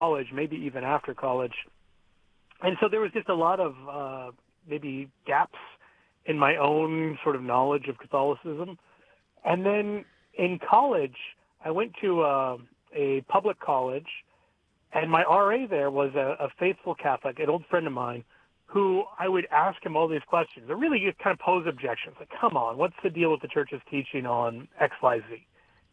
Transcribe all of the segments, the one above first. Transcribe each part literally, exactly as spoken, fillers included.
college, maybe even after college. And so there was just a lot of uh, maybe gaps in my own sort of knowledge of Catholicism. And then in college, I went to uh, a public college, and my R A there was a, a faithful Catholic, an old friend of mine, who I would ask him all these questions. I really just kind of pose objections, like, come on, what's the deal with the church's teaching on X, Y, Z?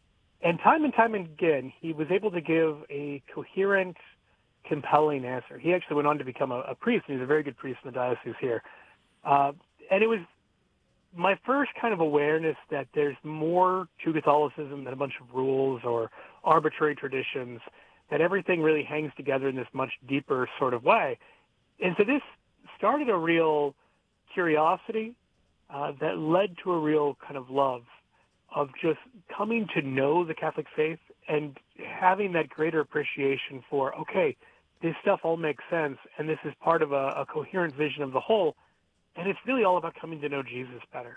And time and time again, he was able to give a coherent, compelling answer. He actually went on to become a, a priest, and he's a very good priest in the diocese here. Uh, and it was my first kind of awareness that there's more to Catholicism than a bunch of rules or arbitrary traditions, that everything really hangs together in this much deeper sort of way. And so this started a real curiosity uh, that led to a real kind of love of just coming to know the Catholic faith and having that greater appreciation for, okay, this stuff all makes sense, and this is part of a, a coherent vision of the whole. And it's really all about coming to know Jesus better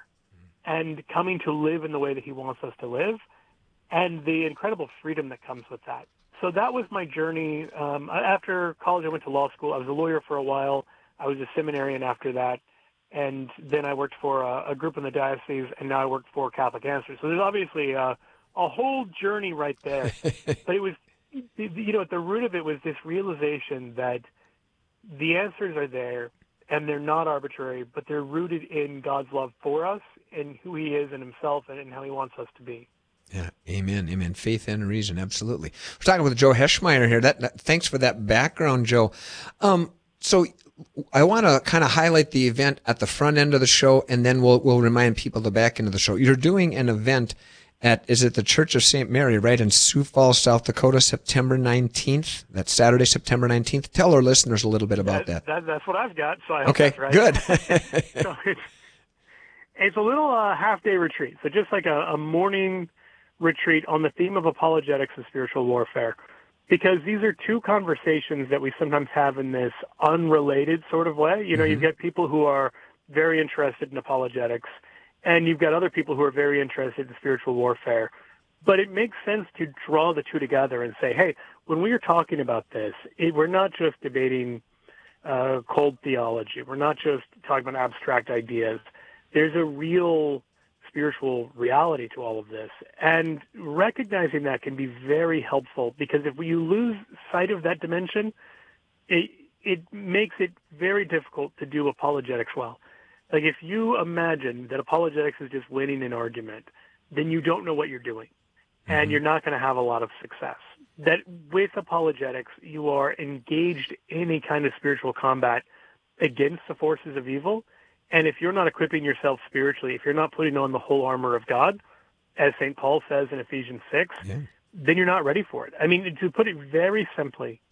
and coming to live in the way that he wants us to live and the incredible freedom that comes with that. So that was my journey. Um, after college, I went to law school. I was a lawyer for a while. I was a seminarian after that. And then I worked for a, a group in the diocese, and now I work for Catholic Answers. So there's obviously a, a whole journey right there. But it was, you know, at the root of it was this realization that the answers are there, and they're not arbitrary, but they're rooted in God's love for us and who he is in himself and how he wants us to be. Yeah, amen, amen. Faith and reason, absolutely. We're talking with Joe Heschmeyer here. That, that thanks for that background, Joe. Um, so I want to kind of highlight the event at the front end of the show, and then we'll we'll remind people the back end of the show. You're doing an event at, is it the Church of Saint Mary, right, in Sioux Falls, South Dakota, September nineteenth? That's Saturday, September nineteenth. Tell our listeners a little bit about that. that. that that's what I've got, so I hope okay, that's right. Good. So it's, it's a little uh, half-day retreat, so just like a, a morning retreat on the theme of apologetics and spiritual warfare, because these are two conversations that we sometimes have in this unrelated sort of way. You know, mm-hmm. You've got people who are very interested in apologetics, and you've got other people who are very interested in spiritual warfare. But it makes sense to draw the two together and say, hey, when we are talking about this, it, we're not just debating uh, cold theology. We're not just talking about abstract ideas. There's a real spiritual reality to all of this. And recognizing that can be very helpful, because if you lose sight of that dimension, it, it makes it very difficult to do apologetics well. Like, if you imagine that apologetics is just winning an argument, then you don't know what you're doing, and mm-hmm. you're not going to have a lot of success. That with apologetics, you are engaged in a kind of spiritual combat against the forces of evil, and if you're not equipping yourself spiritually, if you're not putting on the whole armor of God, as Saint Paul says in Ephesians six, yeah. then you're not ready for it. I mean, to put it very simply,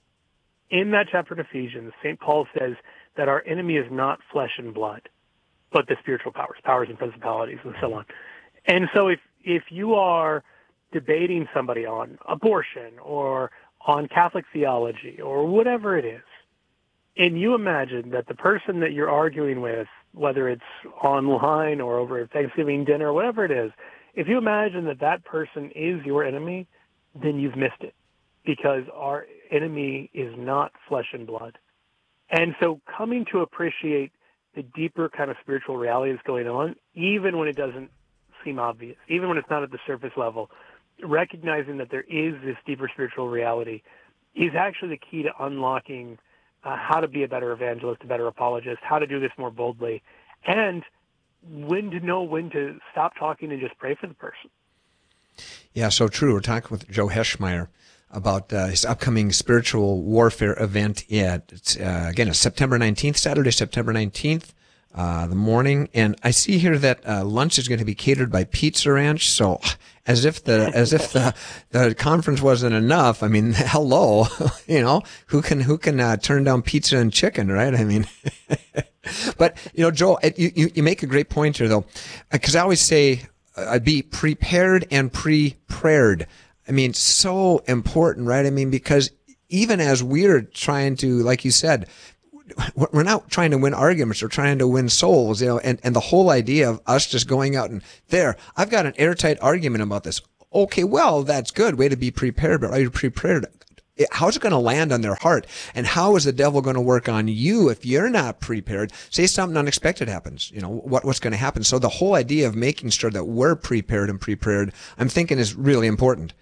in that chapter in Ephesians, Saint Paul says that our enemy is not flesh and blood, but the spiritual powers, powers and principalities, and so on. And so if if you are debating somebody on abortion or on Catholic theology or whatever it is, and you imagine that the person that you're arguing with, whether it's online or over Thanksgiving dinner or whatever it is, if you imagine that that person is your enemy, then you've missed it, because our enemy is not flesh and blood. And so coming to appreciate the deeper kind of spiritual reality that's going on, even when it doesn't seem obvious, even when it's not at the surface level, recognizing that there is this deeper spiritual reality is actually the key to unlocking uh, how to be a better evangelist, a better apologist, how to do this more boldly, and when to know when to stop talking and just pray for the person. Yeah, so true. We're talking with Joe Heschmeyer about uh, his upcoming spiritual warfare event. Yeah, it's, uh, again, it's September nineteenth, Saturday, September nineteenth, uh, the morning. And I see here that uh, lunch is going to be catered by Pizza Ranch. So as if the as if the the conference wasn't enough. I mean, hello, you know, who can who can uh, turn down pizza and chicken, right? I mean, but you know, Joel, you you, you make a great point here, though, because I always say uh, be prepared and pre-prayered. I mean, so important, right? I mean, because even as we're trying to, like you said, we're not trying to win arguments, we're trying to win souls, you know, and, and the whole idea of us just going out and there, I've got an airtight argument about this. Okay, well, that's good. Way to be prepared, but are you prepared? how's it going to land on their heart? And how is the devil going to work on you if you're not prepared? Say something unexpected happens, you know, what, what's going to happen? So the whole idea of making sure that we're prepared and prepared, I'm thinking is really important.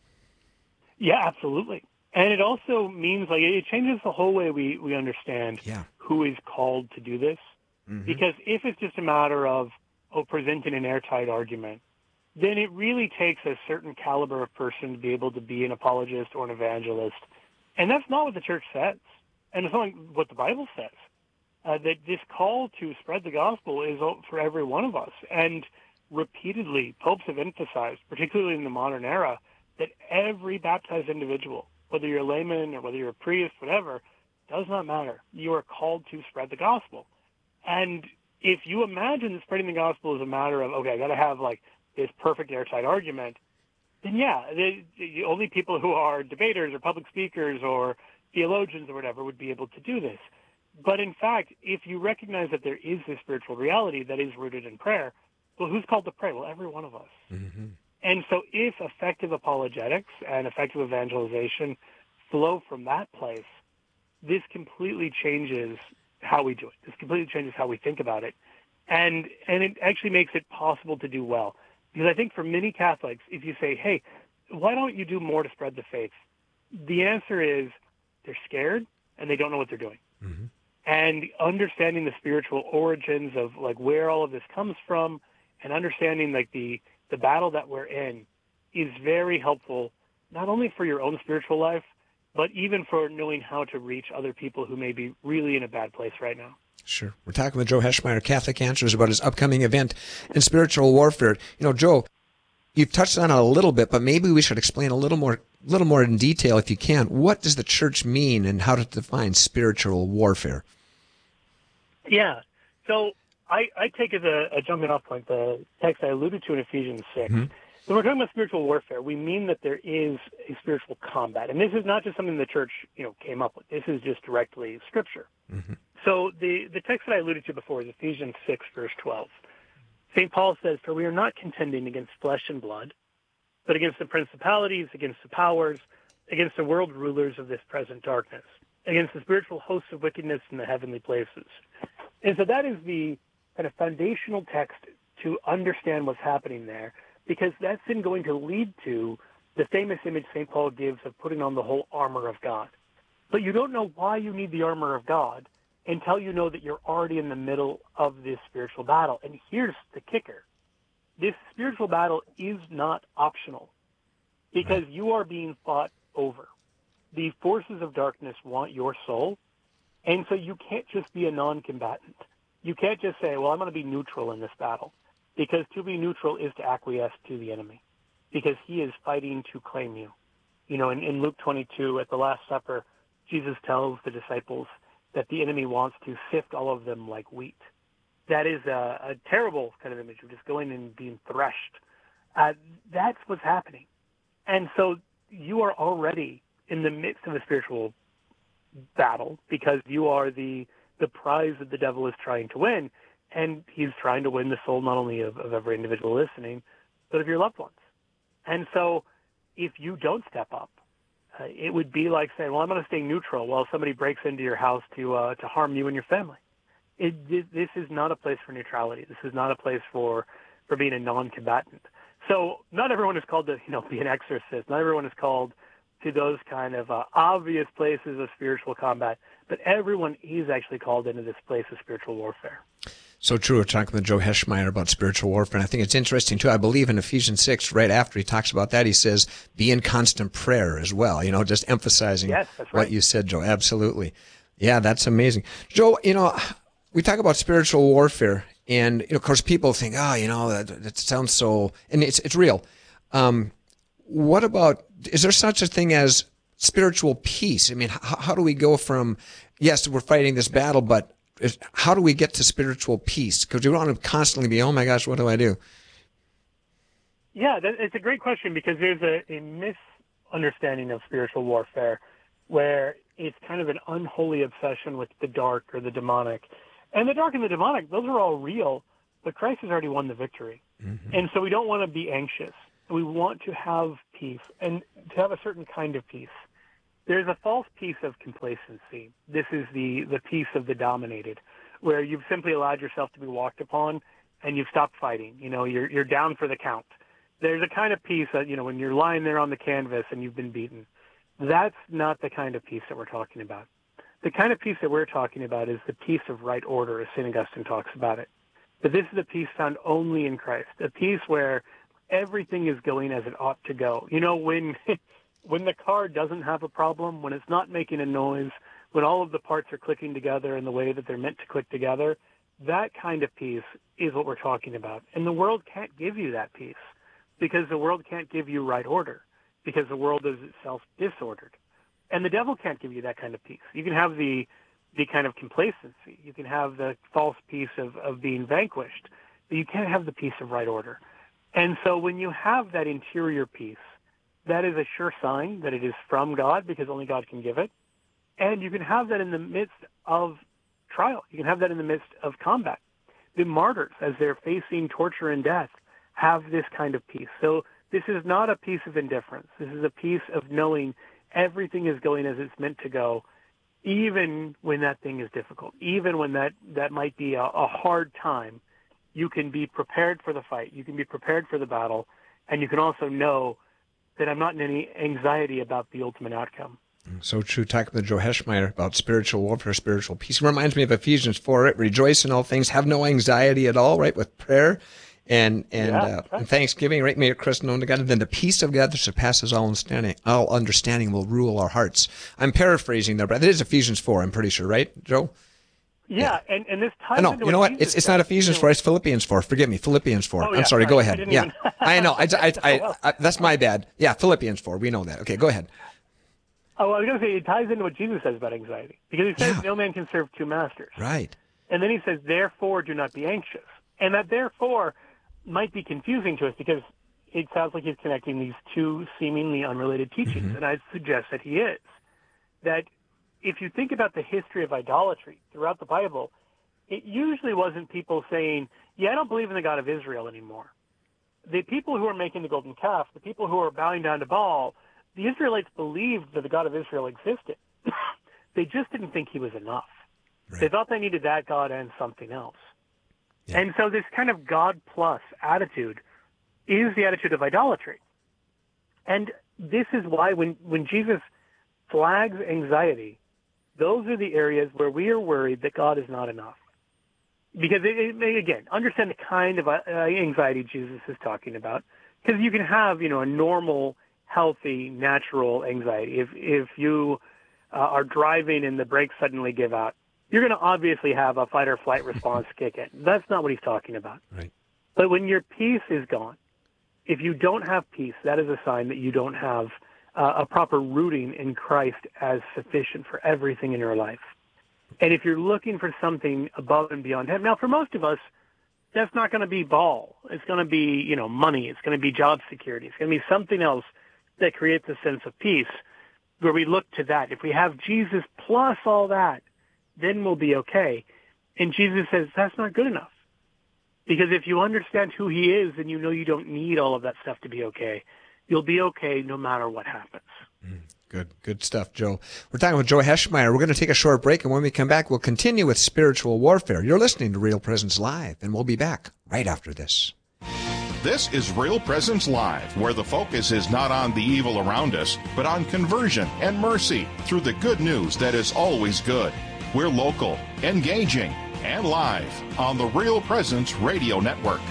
Yeah, absolutely. And it also means, like, it changes the whole way we, we understand yeah. who is called to do this. Mm-hmm. Because if it's just a matter of, oh, presenting an airtight argument, then it really takes a certain caliber of person to be able to be an apologist or an evangelist. And that's not what the church says. And it's not what the Bible says. Uh, that this call to spread the gospel is for every one of us. And repeatedly, popes have emphasized, particularly in the modern era, that every baptized individual, whether you're a layman or whether you're a priest, whatever, does not matter. You are called to spread the gospel. And if you imagine that spreading the gospel is a matter of, okay, I got to have like this perfect airtight argument, then yeah, the, the only people who are debaters or public speakers or theologians or whatever would be able to do this. But in fact, if you recognize that there is this spiritual reality that is rooted in prayer, well, who's called to pray? Well, every one of us. Mm-hmm. And so if effective apologetics and effective evangelization flow from that place, this completely changes how we do it. This completely changes how we think about it. And and it actually makes it possible to do well. Because I think for many Catholics, if you say, hey, why don't you do more to spread the faith? The answer is they're scared and they don't know what they're doing. Mm-hmm. And understanding the spiritual origins of like where all of this comes from and understanding like the, the battle that we're in is very helpful, not only for your own spiritual life, but even for knowing how to reach other people who may be really in a bad place right now. Sure. We're talking with Joe Heschmeyer, Catholic Answers, about his upcoming event in spiritual warfare. You know, Joe, you've touched on it a little bit, but maybe we should explain a little more, little more in detail, if you can. What does the church mean and how to define spiritual warfare? Yeah. So I, I take as a, a jumping off point the text I alluded to in Ephesians six. Mm-hmm. When we're talking about spiritual warfare, we mean that there is a spiritual combat. And this is not just something the church, you know, came up with. This is just directly Scripture. Mm-hmm. So the, the text that I alluded to before is Ephesians six, verse twelve. Saint Paul says, "For we are not contending against flesh and blood, but against the principalities, against the powers, against the world rulers of this present darkness, against the spiritual hosts of wickedness in the heavenly places." And so that is the kind of foundational text to understand what's happening there, because that's then going to lead to the famous image Saint Paul gives of putting on the whole armor of God. But you don't know why you need the armor of God until you know that you're already in the middle of this spiritual battle. And here's the kicker. This spiritual battle is not optional because you are being fought over. The forces of darkness want your soul, and so you can't just be a non-combatant. You can't just say, well, I'm going to be neutral in this battle, because to be neutral is to acquiesce to the enemy, because he is fighting to claim you. You know, in, in Luke twenty-two, at the Last Supper, Jesus tells the disciples that the enemy wants to sift all of them like wheat. That is a, a terrible kind of image of just going and being threshed. Uh, that's what's happening. And so you are already in the midst of a spiritual battle because you are the, the prize that the devil is trying to win. And he's trying to win the soul not only of, of every individual listening, but of your loved ones. And so if you don't step up, Uh, it would be like saying, well, I'm going to stay neutral while somebody breaks into your house to uh, to harm you and your family. It, this is not a place for neutrality. This is not a place for, for being a non-combatant. So not everyone is called to, you know, be an exorcist. Not everyone is called to those kind of uh, obvious places of spiritual combat. But everyone is actually called into this place of spiritual warfare. So true. We're talking with Joe Heschmeyer about spiritual warfare. And I think it's interesting, too. I believe in Ephesians six, right after he talks about that, he says, be in constant prayer as well. You know, just emphasizing yes, that's right. What you said, Joe. Absolutely. Yeah, that's amazing. Joe, you know, we talk about spiritual warfare. And, you know, of course, people think, oh, you know, that, that sounds so, and it's it's real. Um, what about, is there such a thing as spiritual peace? I mean, how, how do we go from, yes, we're fighting this battle, but how do we get to spiritual peace? Because we don't want to constantly be, oh my gosh, what do I do? Yeah, that, it's a great question because there's a, a misunderstanding of spiritual warfare where it's kind of an unholy obsession with the dark or the demonic. And the dark and the demonic, those are all real, but Christ has already won the victory. Mm-hmm. And so we don't want to be anxious. We want to have peace and to have a certain kind of peace There's a false peace of complacency. This is the, the peace of the dominated, where you've simply allowed yourself to be walked upon and you've stopped fighting. You know, you're, you're down for the count. There's a kind of peace that, you know, when you're lying there on the canvas and you've been beaten. That's not the kind of peace that we're talking about. The kind of peace that we're talking about is the peace of right order, as Saint Augustine talks about it. But this is a peace found only in Christ, a peace where everything is going as it ought to go. You know, when when the car doesn't have a problem, when it's not making a noise, when all of the parts are clicking together in the way that they're meant to click together, that kind of peace is what we're talking about. And the world can't give you that peace because the world can't give you right order, because the world is itself disordered. And the devil can't give you that kind of peace. You can have the the kind of complacency. You can have the false peace of, of being vanquished, but you can't have the peace of right order. And so when you have that interior peace, that is a sure sign that it is from God, because only God can give it. And you can have that in the midst of trial. You can have that in the midst of combat. The martyrs, as they're facing torture and death, have this kind of peace. So this is not a peace of indifference. This is a peace of knowing everything is going as it's meant to go, even when that thing is difficult, even when that, that might be a, a hard time. You can be prepared for the fight. You can be prepared for the battle. And you can also know that I'm not in any anxiety about the ultimate outcome. So true. Talking with Joe Heschmeyer about spiritual warfare, spiritual peace. It reminds me of Ephesians four, right? Rejoice in all things, have no anxiety at all, right? With prayer and and, yeah, uh, right. and thanksgiving, right? May your Christ known to God. And then the peace of God that surpasses all understanding, all understanding will rule our hearts. I'm paraphrasing there, but it is Ephesians four, I'm pretty sure, right, Joe? Yeah, yeah. And, and this ties no, into you know what what? Jesus It's it's not said. Ephesians You know, four. It's Philippians four. Forgive me, Philippians four. Oh, I'm yeah, sorry. sorry. Go I ahead. didn't Yeah, even- I know. I, I, I, well. I, that's my bad. Yeah, Philippians four. We know that. Okay, go ahead. Oh, I was going to say it ties into what Jesus says about anxiety, because he says Yeah. no man can serve two masters. Right. And then he says, therefore, do not be anxious. And that therefore might be confusing to us, because it sounds like he's connecting these two seemingly unrelated teachings. Mm-hmm. And I suggest that he is. That if you think about the history of idolatry throughout the Bible, it usually wasn't people saying, yeah, I don't believe in the God of Israel anymore. The people who are making the golden calf, the people who are bowing down to Baal, the Israelites believed that the God of Israel existed. They just didn't think he was enough. Right. They thought they needed that God and something else. Yeah. And so this kind of God plus attitude is the attitude of idolatry. And this is why when, when Jesus flags anxiety, those are the areas where we are worried that God is not enough. Because, it, it, again, understand the kind of uh, anxiety Jesus is talking about. Because you can have, you know, a normal, healthy, natural anxiety. If if you uh, are driving and the brakes suddenly give out, you're going to obviously have a fight or flight response kick in. That's not what he's talking about. Right. But when your peace is gone, if you don't have peace, that is a sign that you don't have uh, a proper rooting in Christ as sufficient for everything in your life. And if you're looking for something above and beyond him, now for most of us, that's not going to be ball. It's going to be, you know, money. It's going to be job security. It's going to be something else that creates a sense of peace where we look to that. If we have Jesus plus all that, then we'll be okay. And Jesus says that's not good enough. Because if you understand who he is and you know you don't need all of that stuff to be okay, you'll be okay no matter what happens. Mm, good, good stuff, Joe. We're talking with Joe Heschmeyer. We're going to take a short break, and when we come back, we'll continue with spiritual warfare. You're listening to Real Presence Live, and we'll be back right after this. This is Real Presence Live, where the focus is not on the evil around us, but on conversion and mercy through the good news that is always good. We're local, engaging, and live on the Real Presence Radio Network.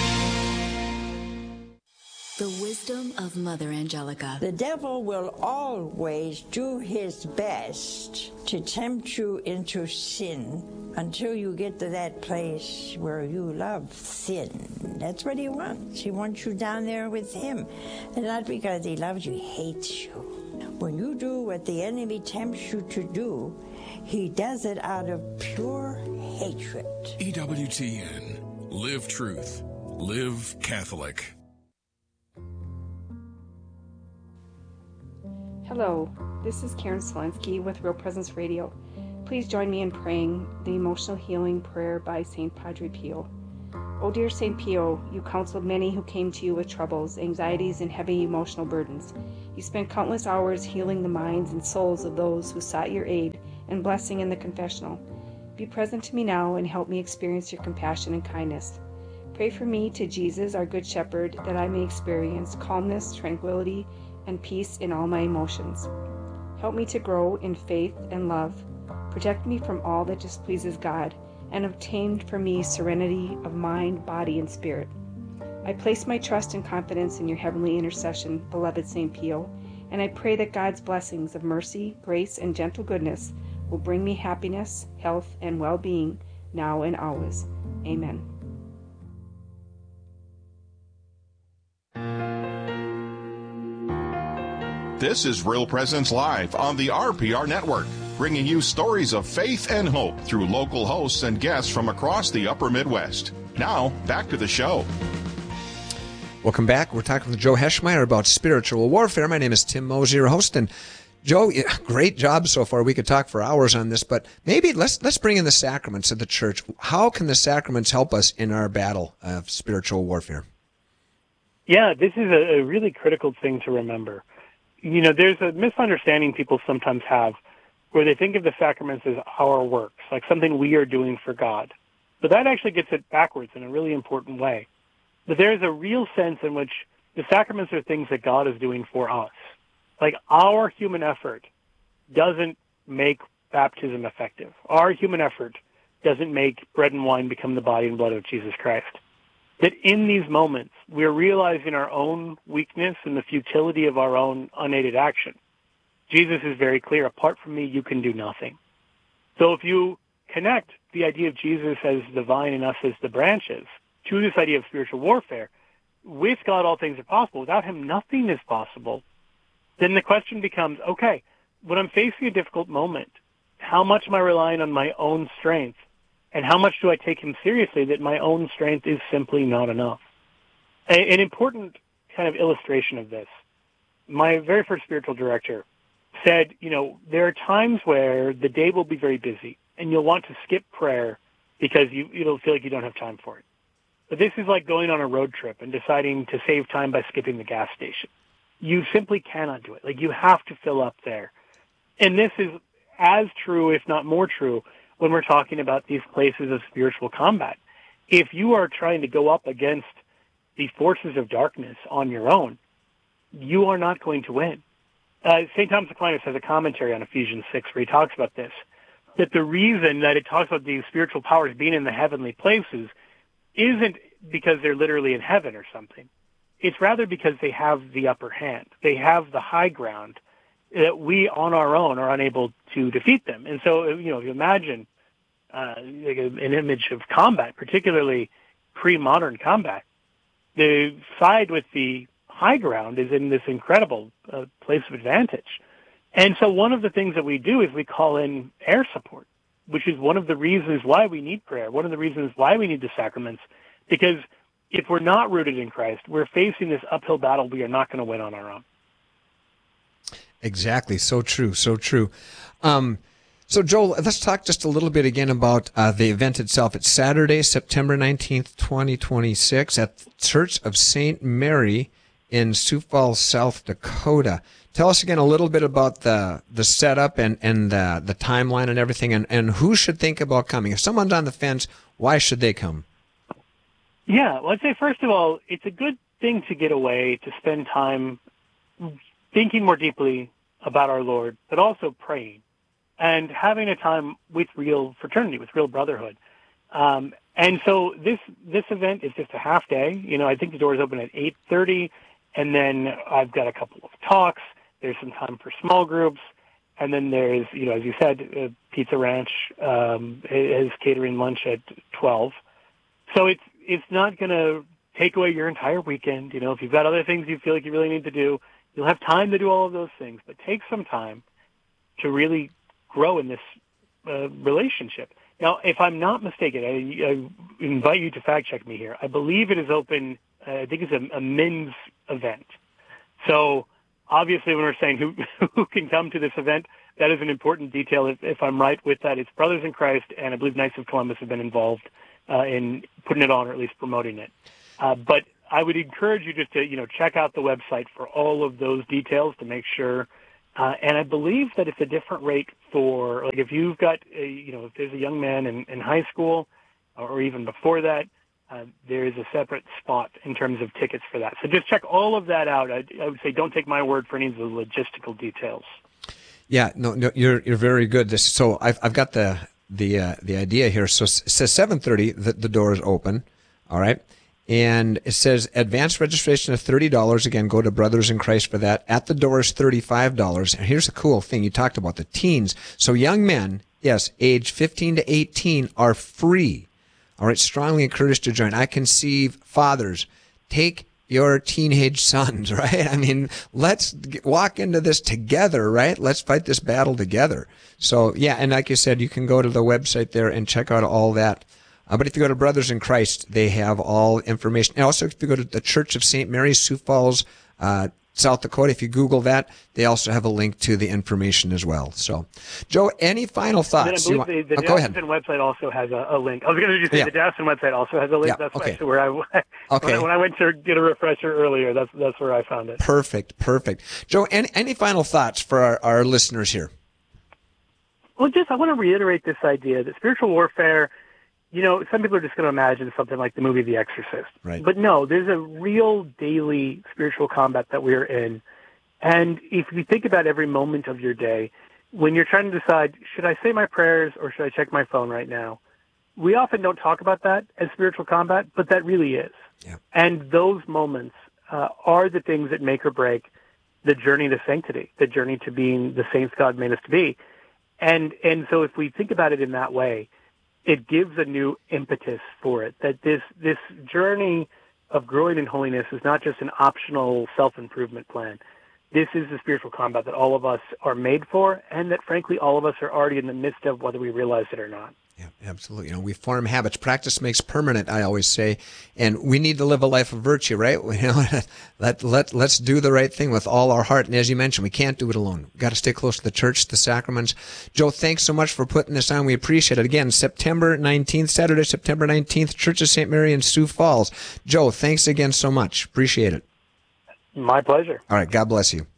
The wisdom of Mother Angelica. The devil will always do his best to tempt you into sin until you get to that place where you love sin. That's what he wants. He wants you down there with him. And not because he loves you, he hates you. When you do what the enemy tempts you to do, he does it out of pure hatred. E W T N. Live truth. Live Catholic. Hello, this is Karen Slensky with Real Presence Radio. Please join me in praying the emotional healing prayer by Saint Padre Pio. O dear Saint Pio, you counseled many who came to you with troubles, anxieties, and heavy emotional burdens. You spent countless hours healing the minds and souls of those who sought your aid and blessing in the confessional. Be present to me now and help me experience your compassion and kindness. Pray for me to Jesus, our Good Shepherd, that I may experience calmness, tranquility, and peace in all my emotions. Help me to grow in faith and love. Protect me from all that displeases God, and obtain for me serenity of mind, body, and spirit. I place my trust and confidence in your heavenly intercession, beloved Saint Pio, and I pray that God's blessings of mercy, grace, and gentle goodness will bring me happiness, health, and well-being now and always. Amen. This is Real Presence Live on the R P R Network, bringing you stories of faith and hope through local hosts and guests from across the upper Midwest. Now, back to the show. Welcome back. We're talking with Joe Heschmeyer about spiritual warfare. My name is Tim Mosey, your host. And Joe, great job so far. We could talk for hours on this, but maybe let's let's bring in the sacraments of the church. How can the sacraments help us in our battle of spiritual warfare? Yeah, this is a, a really critical thing to remember. You know, there's a misunderstanding people sometimes have where they think of the sacraments as our works, like something we are doing for God. But that actually gets it backwards in a really important way. But there's a real sense in which the sacraments are things that God is doing for us. Like our human effort doesn't make baptism effective. Our human effort doesn't make bread and wine become the body and blood of Jesus Christ. That in these moments, we're realizing our own weakness and the futility of our own unaided action. Jesus is very clear, apart from me, you can do nothing. So if you connect the idea of Jesus as the vine and us as the branches to this idea of spiritual warfare, with God all things are possible, without him nothing is possible, then the question becomes, okay, when I'm facing a difficult moment, how much am I relying on my own strength? And how much do I take him seriously that my own strength is simply not enough? A, an important kind of illustration of this, my very first spiritual director said, you know, there are times where the day will be very busy and you'll want to skip prayer because you, you'll feel like you don't have time for it. But this is like going on a road trip and deciding to save time by skipping the gas station. You simply cannot do it. Like, you have to fill up there. And this is as true, if not more true, when we're talking about these places of spiritual combat. If you are trying to go up against the forces of darkness on your own, you are not going to win. Uh, Saint Thomas Aquinas has a commentary on Ephesians six where he talks about this, that the reason that it talks about these spiritual powers being in the heavenly places isn't because they're literally in heaven or something. It's rather because they have the upper hand. They have the high ground that we on our own are unable to defeat them. And so, you know, if you imagine uh, like a, an image of combat, particularly pre-modern combat, the side with the high ground is in this incredible uh, place of advantage. And so one of the things that we do is we call in air support, which is one of the reasons why we need prayer, one of the reasons why we need the sacraments, because if we're not rooted in Christ, we're facing this uphill battle we are not going to win on our own. Exactly. So true. So true. Um, so, Joel, let's talk just a little bit again about uh, the event itself. It's Saturday, September nineteenth, twenty twenty-six at the Church of Saint Mary in Sioux Falls, South Dakota. Tell us again a little bit about the the setup and, and the, the timeline and everything, and, and who should think about coming. If someone's on the fence, why should they come? Yeah, well, I'd say, first of all, it's a good thing to get away, to spend time thinking more deeply about our Lord, but also praying and having a time with real fraternity, with real brotherhood. Um, and so this this event is just a half day. You know, I think the doors open at eight thirty, and then I've got a couple of talks. There's some time for small groups, and then there's, you know, as you said, uh, Pizza Ranch um, is catering lunch at twelve. So it's it's not going to take away your entire weekend. You know, if you've got other things you feel like you really need to do, you'll have time to do all of those things. But take some time to really grow in this uh, relationship. Now, if I'm not mistaken, I, I invite you to fact check me here. I believe it is open. Uh, I think it's a, a men's event. So obviously, when we're saying who who can come to this event, that is an important detail. If, if I'm right with that, it's Brothers in Christ, and I believe Knights of Columbus have been involved uh, in putting it on, or at least promoting it. Uh, but I would encourage you just to, you know, check out the website for all of those details to make sure. Uh, and I believe that it's a different rate for, like, if you've got, a, you know, if there's a young man in, in high school or even before that, uh, there is a separate spot in terms of tickets for that. So just check all of that out. I, I would say don't take my word for any of the logistical details. Yeah, no, no, you're you're very good. This, so I've I've got the the uh, the idea here. So it says seven thirty. The, the door is open. All right. And it says advanced registration of thirty dollars. Again, go to Brothers in Christ for that. At the door is thirty-five dollars. And here's the cool thing. You talked about the teens. So young men, yes, age fifteen to eighteen are free. All right, strongly encouraged to join. I conceive fathers, take your teenage sons, right? I mean, let's walk into this together, right? Let's fight this battle together. So, yeah, and like you said, you can go to the website there and check out all that. Uh, but if you go to Brothers in Christ, they have all information. And also, if you go to the Church of Saint Mary, Sioux Falls, uh, South Dakota, if you Google that, they also have a link to the information as well. So, Joe, any final thoughts? And I believe the, the oh, Dawson website also has a, a link. I was going to just say yeah. the Dawson website also has a link. Yeah, that's okay. actually where I okay. when, I when I went to get a refresher earlier. That's that's where I found it. Perfect, perfect. Joe, any any final thoughts for our, our listeners here? Well, just I want to reiterate this idea that spiritual warfare. You know, some people are just going to imagine something like the movie The Exorcist. Right. But no, there's a real daily spiritual combat that we're in. And if you think about every moment of your day, when you're trying to decide, should I say my prayers or should I check my phone right now? We often don't talk about that as spiritual combat, but that really is. Yeah. And those moments uh, are the things that make or break the journey to sanctity, the journey to being the saints God made us to be. And and so if we think about it in that way, it gives a new impetus for it, that this this journey of growing in holiness is not just an optional self-improvement plan. This is the spiritual combat that all of us are made for, and that, frankly, all of us are already in the midst of, whether we realize it or not. Yeah, absolutely. You know, we form habits. Practice makes permanent, I always say, and we need to live a life of virtue, right? You know, let let let's do the right thing with all our heart. And as you mentioned, we can't do it alone. We've got to stay close to the church, the sacraments. Joe, thanks so much for putting this on. We appreciate it. Again, September nineteenth, Saturday, September nineteenth, Church of Saint Mary in Sioux Falls. Joe, thanks again so much. Appreciate it. My pleasure. All right. God bless you.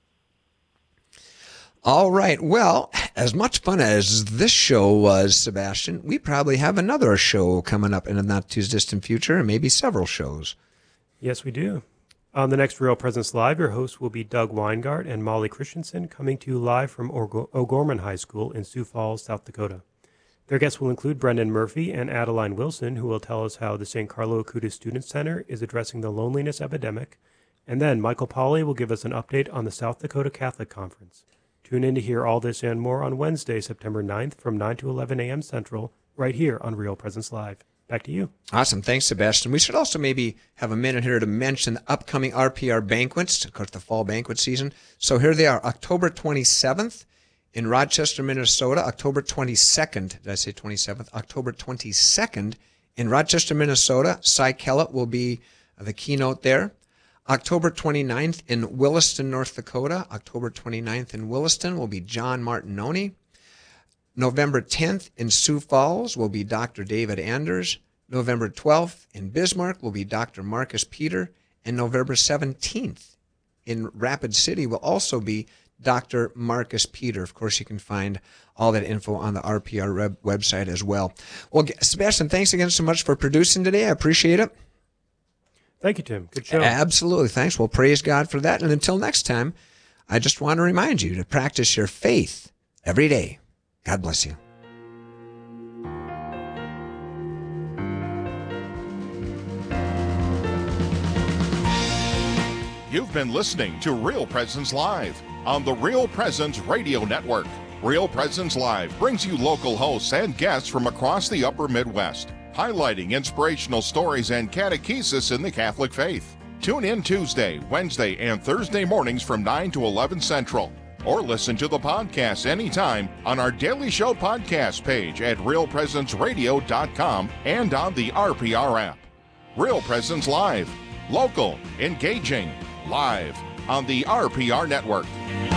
All right. Well, as much fun as this show was, Sebastian, we probably have another show coming up in the not too distant future, and maybe several shows. Yes, we do. On the next Real Presence Live, your hosts will be Doug Weingart and Molly Christensen, coming to you live from O'Gorman High School in Sioux Falls, South Dakota. Their guests will include Brendan Murphy and Adeline Wilson, who will tell us how the Saint Carlo Acutis Student Center is addressing the loneliness epidemic. And then Michael Pauley will give us an update on the South Dakota Catholic Conference. Tune in to hear all this and more on Wednesday, September ninth from nine to eleven a.m. Central, right here on Real Presence Live. Back to you. Awesome. Thanks, Sebastian. We should also maybe have a minute here to mention the upcoming R P R banquets, of course, the fall banquet season. So here they are, October twenty-seventh in Rochester, Minnesota, October twenty-second, did I say twenty-seventh? October twenty-second in Rochester, Minnesota. Cy Kellett will be the keynote there. October twenty-ninth in Williston, North Dakota. October twenty-ninth in Williston will be John Martinoni. November tenth in Sioux Falls will be Doctor David Anders. November twelfth in Bismarck will be Doctor Marcus Peter. And November seventeenth in Rapid City will also be Doctor Marcus Peter. Of course, you can find all that info on the R P R web- website as well. Well, Sebastian, thanks again so much for producing today. I appreciate it. Thank you, Tim. Good show. Absolutely. Thanks. Well, praise God for that. And until next time, I just want to remind you to practice your faith every day. God bless you. You've been listening to Real Presence Live on the Real Presence Radio Network. Real Presence Live brings you local hosts and guests from across the upper Midwest, highlighting inspirational stories and catechesis in the Catholic faith. Tune in Tuesday, Wednesday, and Thursday mornings from nine to eleven Central. Or listen to the podcast anytime on our Daily Show podcast page at real presence radio dot com and on the R P R app. Real Presence Live. Local, engaging, live on the R P R Network.